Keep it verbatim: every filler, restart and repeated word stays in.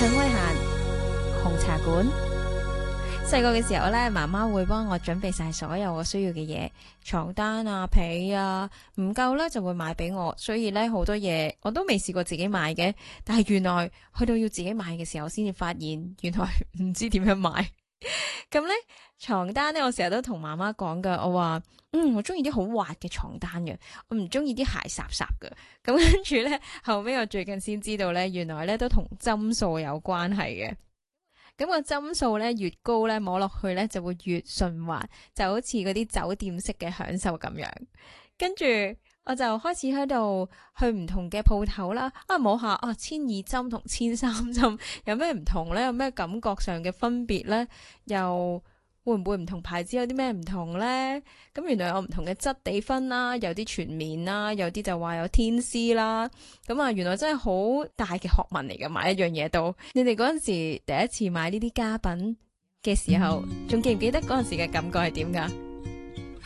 陳慧嫻紅茶館。細個嘅時候咧，媽媽會幫我準備晒所有我需要嘅嘢，床單啊、被啊，唔夠咧就會買俾我。所以咧好多嘢我都未試過自己買嘅，但係原來去到要自己買嘅時候，先至發現原來唔知點樣買。咁咧床單咧，我成日都同媽媽講噶，我話嗯，我中意啲好滑嘅床單嘅，我唔中意啲鞋濕濕嘅。咁跟住咧，後尾我最近先知道咧，原來咧都同針數有關係嘅。咁個針數咧越高咧，摸落去咧就會越順滑，就好似嗰啲酒店式嘅享受咁樣。跟住我就開始喺度去唔同嘅鋪頭啦，啊摸下啊千二針同千三針有咩唔同咧？有咩感覺上嘅分別咧？又會唔會唔同牌子有啲咩唔同咧？咁原來有唔同嘅質地分啦，有啲全棉啦，有啲就話有天絲啦。咁啊，原來真係好大嘅學問嚟㗎，買一樣嘢都。你哋嗰陣時第一次買呢啲家品嘅時候，仲記唔記得嗰陣時嘅感覺係點㗎？